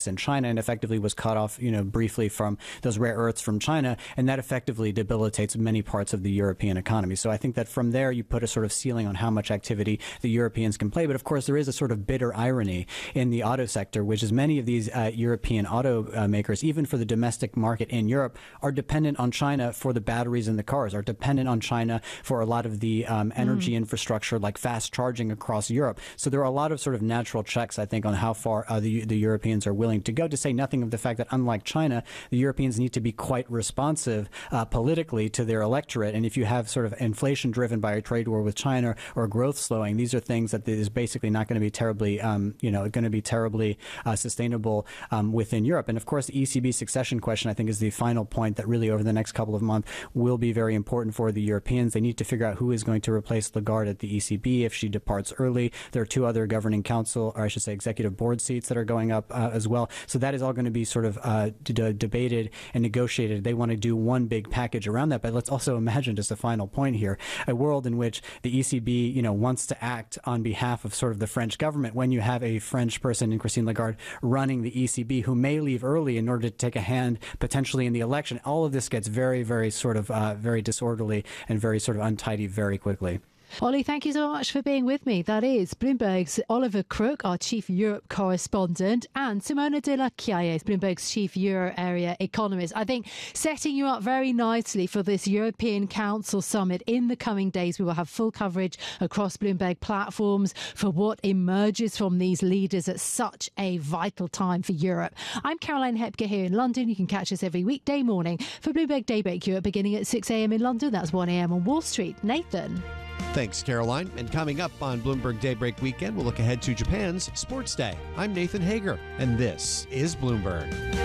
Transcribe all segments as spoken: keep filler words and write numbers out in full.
in China and effectively was cut off, you know, briefly from those rare earths from China, and that effectively debilitates many parts of the European economy. So I think that from there you put a sort of ceiling on how much activity the Europeans can play. But of course there is a sort of bitter irony in the auto sector, which is many of these uh, European automakers, even for the domestic market in Europe, are dependent on China for the batteries in the cars, are dependent on China for a lot of the um, energy mm. infrastructure like fast charging across Europe. So there are a lot of sort of natural checks, I think, on how far uh, the, the Europeans are willing to go, to say nothing of the fact that, unlike China, the Europeans need to be quite responsive uh, politically to their electorate. And if you have sort of inflation driven by a trade war with China or growth slowing, these are things that is basically not going to be terribly, um, you know, going to be terribly uh, sustainable um, within Europe. And of course, the E C B succession question, I think, is the final point that really over the next couple of months will be very important for the Europeans. They need to figure out who is going to replace Lagarde at the E C B if she departs early. There are two other governing council, or I should say executive board seats that are going up uh, as well. So that is all going to be sort of uh, d- debated and negotiated. They want to do one big package around that. But let's also imagine, just a final point here, a world in which the E C B, you know, wants to act on behalf of sort of the French government when you have a French person in Christine Lagarde running the E C B who may leave early in order to take a hand potentially in the election. All of this gets very, very sort of uh, very disorderly and very sort of untidy very quickly. Ollie, thank you so much for being with me. That is Bloomberg's Oliver Crook, our chief Europe correspondent, and Simona de la Chiaie, Bloomberg's chief Euro area economist. I think setting you up very nicely for this European Council summit. In the coming days, we will have full coverage across Bloomberg platforms for what emerges from these leaders at such a vital time for Europe. I'm Caroline Hepker here in London. You can catch us every weekday morning for Bloomberg Daybreak Europe beginning at six a.m. in London. That's one a.m. on Wall Street. Nathan. Thanks, Caroline. And coming up on Bloomberg Daybreak Weekend, we'll look ahead to Japan's Sports Day. I'm Nathan Hager, and this is Bloomberg.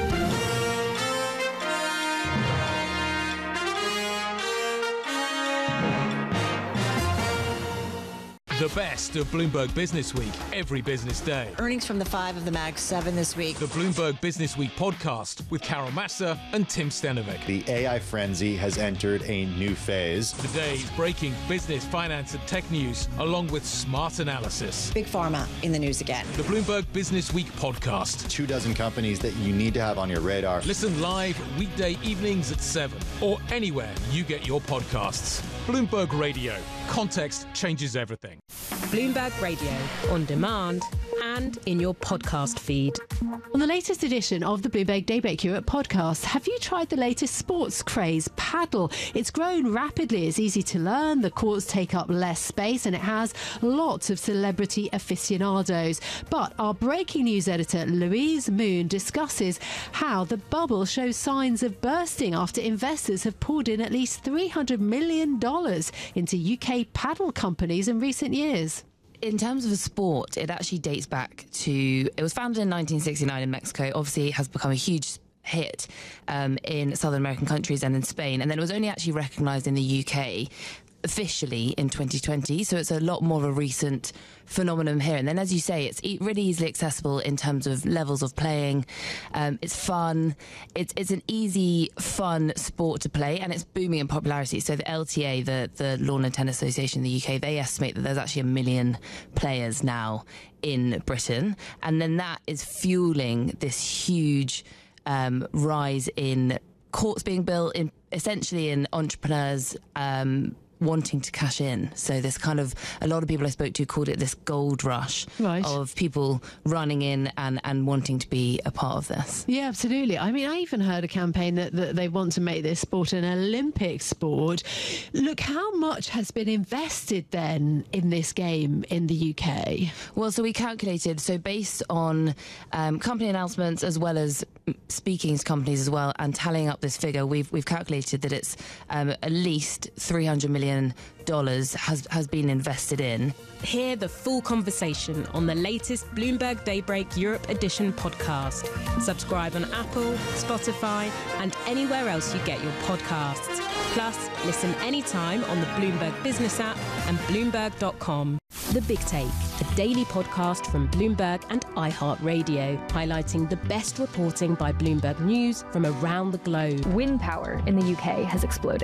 The best of Bloomberg Business Week every business day. Earnings from the five of the Mag seven this week. The Bloomberg Business Week podcast with Carol Massa and Tim Stenovic. The A I frenzy has entered a new phase. The day's breaking business, finance and tech news, along with smart analysis. Big Pharma in the news again. The Bloomberg Business Week podcast. Two dozen companies that you need to have on your radar. Listen live weekday evenings at seven or anywhere you get your podcasts. Bloomberg Radio. Context changes everything. Bloomberg Radio, on demand and in your podcast feed. On the latest edition of the Bloomberg Daybreak Europe podcast, have you tried the latest sports craze, paddle? It's grown rapidly, it's easy to learn, the courts take up less space, and it has lots of celebrity aficionados. But our breaking news editor, Louise Moon, discusses how the bubble shows signs of bursting after investors have poured in at least three hundred million dollars into U K paddle companies in recent years. In terms of a sport, it actually dates back to, it was founded in nineteen sixty-nine in Mexico. Obviously, it has become a huge hit um, in Southern American countries and in Spain. And then it was only actually recognised in the U K officially in twenty twenty. So it's a lot more of a recent phenomenon here. And then, as you say, it's really easily accessible in terms of levels of playing. Um, it's fun. It's it's an easy, fun sport to play, and it's booming in popularity. So the L T A, the, the Lawn and Tennis Association in the U K, they estimate that there's actually a million players now in Britain. And then that is fueling this huge um, rise in courts being built, in essentially in entrepreneurs um wanting to cash in. So this kind of, a lot of people I spoke to called it this gold rush right. of people running in and, and wanting to be a part of this. Yeah, absolutely. I mean, I even heard a campaign that, that they want to make this sport an Olympic sport. Look, how much has been invested then in this game in the U K? Well, so we calculated, so based on um, company announcements as well as speaking to companies as well and tallying up this figure, we've we've calculated that it's um, at least three hundred million dollars has, has been invested in. Hear the full conversation on the latest Bloomberg Daybreak Europe Edition podcast. Subscribe on Apple, Spotify, and anywhere else you get your podcasts. Plus, listen anytime on the Bloomberg Business app and Bloomberg dot com. The Big Take, a daily podcast from Bloomberg and iHeartRadio, highlighting the best reporting by Bloomberg News from around the globe. Wind power in the U K has exploded.